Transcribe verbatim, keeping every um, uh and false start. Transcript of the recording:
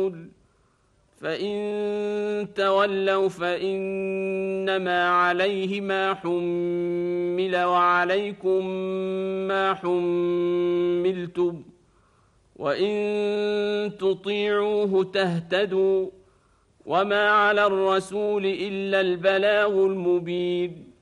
فإن تولوا فإنما عليه ما حمل وعليكم ما حملتم وإن تطيعوه تهتدوا وما على الرسول إلا البلاغ المبين